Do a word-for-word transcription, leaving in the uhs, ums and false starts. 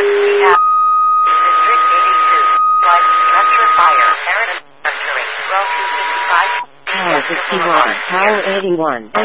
We have District eighty-two. Light structure fire. Aaron entering. Well two fifty-five. Tower fifty-one. Tower eighty-one.